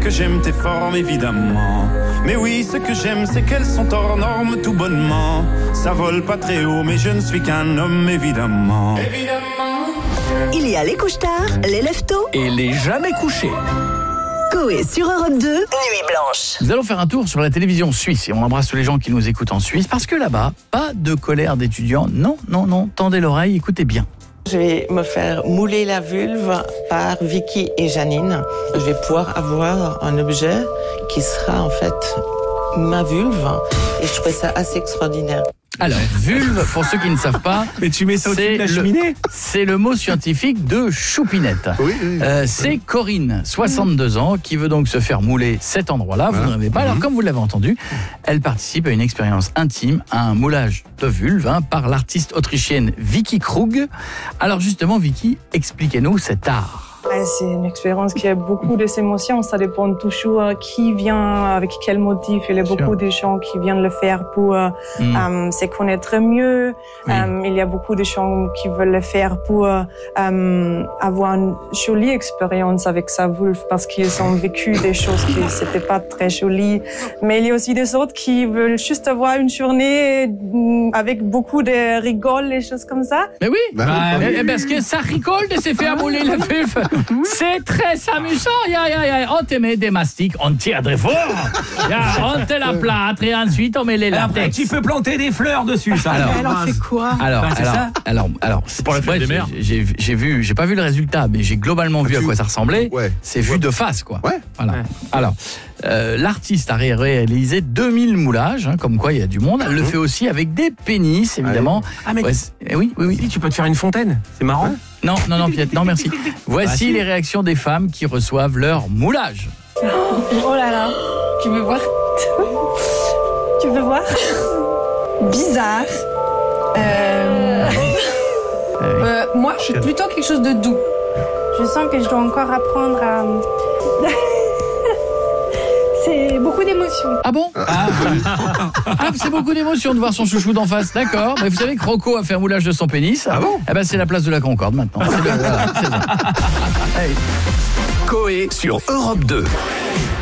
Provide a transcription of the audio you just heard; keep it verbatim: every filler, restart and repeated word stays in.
que j'aime tes formes, évidemment. Mais oui, ce que j'aime, c'est qu'elles sont hors normes tout bonnement. Ça vole pas très haut, mais je ne suis qu'un homme, évidemment. Évidemment. Il y a les couche-tard, les lève-tôt Et les jamais couchés. Coé sur Europe deux, Nuit Blanche. Nous allons faire un tour sur la télévision suisse et on embrasse tous les gens qui nous écoutent en Suisse parce que là-bas, pas de colère d'étudiants. Non, non, non, tendez l'oreille, écoutez bien. Je vais me faire mouler la vulve par Vicky et Janine. Je vais pouvoir avoir un objet qui sera en fait ma vulve et je trouvais ça assez extraordinaire. Alors, vulve, pour ceux qui ne savent pas, Mais tu mets ça au-dessus de la le, cheminée. c'est le mot scientifique de choupinette. Oui, oui, Euh, oui. c'est Corinne, soixante-deux ans, qui veut donc se faire mouler cet endroit-là. Vous Voilà. ne rêvez pas. Alors, comme vous l'avez entendu, elle participe à une expérience intime, à un moulage de vulve hein, par l'artiste autrichienne Vicky Krug. Alors justement, Vicky, expliquez-nous cet art. C'est une expérience qui a beaucoup d'émotions. Ça dépend toujours qui vient, avec quel motif. Il y a beaucoup de gens qui viennent le faire pour euh, Mm. euh, se connaître mieux. Oui. Euh, il y a beaucoup de gens qui veulent le faire pour euh, avoir une jolie expérience avec sa vulve parce qu'ils ont vécu des choses qui n'étaient pas très jolies. Mais il y a aussi des autres qui veulent juste avoir une journée mm, avec beaucoup de rigoles et choses comme ça. Mais oui, Bah oui, Eh, bah eh, parce que ça rigole de se faire mouler la vulve. C'est très amusant. Ya, ya, ya. On te met des mastiques, on tire très fort. Ya, on te la plâtre et ensuite on met les Après, latex. tu peux planter des fleurs dessus, ça. Alors, Elle en fait quoi? Alors, Bah, c'est alors, ça. alors, alors, c'est pour la fête des mères. J'ai, j'ai, j'ai vu, j'ai pas vu le résultat, mais j'ai globalement vu à tu- quoi ça ressemblait. Ouais. C'est vu de face, quoi. Ouais. Voilà. Alors, euh, l'artiste a ré- réalisé deux mille moulages, hein, comme quoi il y a du monde. Elle le fait aussi avec des pénis, évidemment. Ah, mais Ouais, c'est- eh oui, oui, oui. si, tu peux te faire une fontaine. C'est marrant. Non, non, non, Piette, non, merci. Voici Ah, si. les réactions des femmes qui reçoivent leur moulage. Oh là là, tu veux voir? Tu veux voir? Bizarre. Euh, euh, moi, je suis plutôt quelque chose de doux. Je sens que je dois encore apprendre à... C'est beaucoup d'émotions. Ah bon ah, ah, c'est beaucoup d'émotion de voir son chouchou d'en face, d'accord. Mais vous savez que Rocco a fait un moulage de son pénis. Ah bon Eh ben, c'est la place de la Concorde maintenant. C'est le- voilà, c'est ça. Allez. Coé sur Europe deux.